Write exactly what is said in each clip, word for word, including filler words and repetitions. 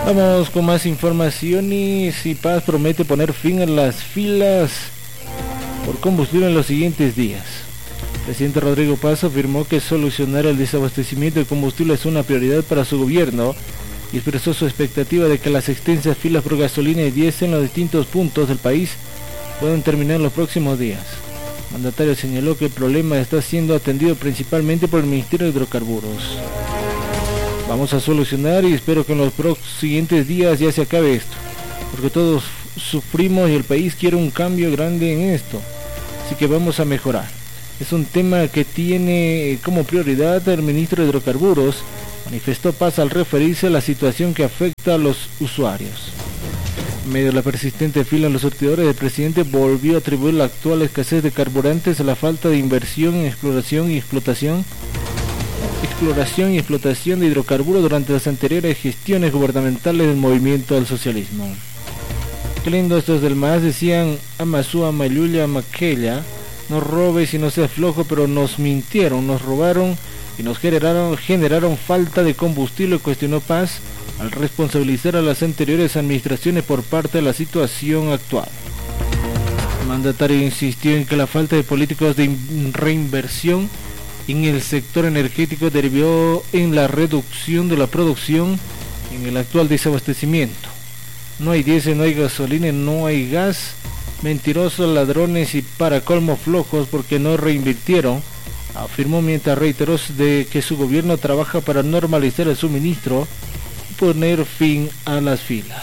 Vamos con más informaciones. Y Paz promete poner fin a las filas por combustible en los siguientes días. El presidente Rodrigo Paz afirmó que solucionar el desabastecimiento de combustible es una prioridad para su gobierno y expresó su expectativa de que las extensas filas por gasolina y diésel en los distintos puntos del país puedan terminar en los próximos días. El mandatario señaló que el problema está siendo atendido principalmente por el Ministerio de Hidrocarburos. Vamos a solucionar y espero que en los siguientes días ya se acabe esto, porque todos sufrimos y el país quiere un cambio grande en esto, así que vamos a mejorar. Es un tema que tiene como prioridad el ministro de Hidrocarburos, manifestó Paz al referirse a la situación que afecta a los usuarios. En medio de la persistente fila en los surtidores, el presidente volvió a atribuir la actual escasez de carburantes a la falta de inversión en exploración y explotación exploración y explotación de hidrocarburos durante las anteriores gestiones gubernamentales del movimiento al socialismo. Qué lindo estos del M A S, decían Amasúa, Mayuya, Maquella, no robes y no seas flojo, pero nos mintieron, nos robaron y nos generaron, generaron falta de combustible, cuestionó Paz al responsabilizar a las anteriores administraciones por parte de la situación actual. El mandatario insistió en que la falta de políticas de reinversión en el sector energético derivó en la reducción de la producción en el actual desabastecimiento. No hay diésel, no hay gasolina, no hay gas. Mentirosos, ladrones y para colmo flojos porque no reinvirtieron, afirmó mientras reiteró de que su gobierno trabaja para normalizar el suministro y poner fin a las filas.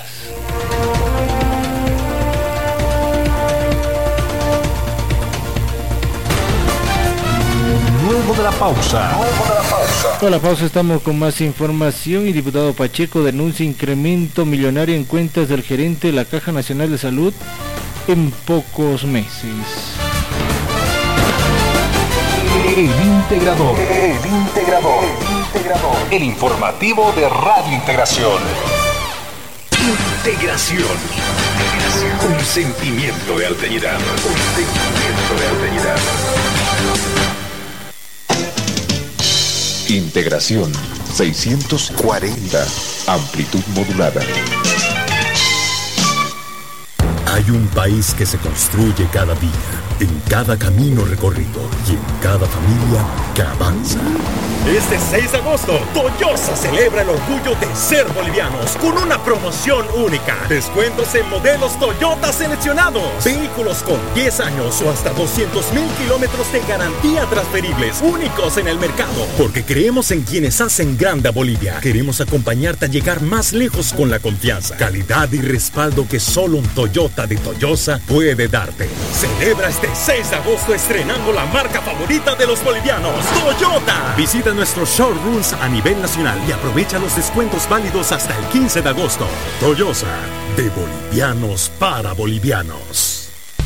Luego de la pausa. Luego de la pausa. Con la pausa estamos con más información y diputado Pacheco denuncia incremento millonario en cuentas del gerente de la Caja Nacional de Salud en pocos meses. El integrador. El integrador. El integrador. El informativo de Radio Integración. Integración. Integración. Un sentimiento de alteridad. Un sentimiento de alteridad. Integración seiscientos cuarenta. Amplitud modulada. Hay un país que se construye cada día, en cada camino recorrido y en cada familia que avanza. Este seis de agosto, Toyosa celebra el orgullo de ser bolivianos con una promoción única. Descuentos en modelos Toyota seleccionados. Vehículos con diez años o hasta doscientos mil kilómetros de garantía transferibles, únicos en el mercado. Porque creemos en quienes hacen grande a Bolivia. Queremos acompañarte a llegar más lejos con la confianza, calidad y respaldo que solo un Toyota de Toyosa puede darte. Celebra este seis de agosto estrenando la marca favorita de los bolivianos, Toyota. Visita nuestros showrooms a nivel nacional y aprovecha los descuentos válidos hasta el quince de agosto. Toyosa, de bolivianos para bolivianos.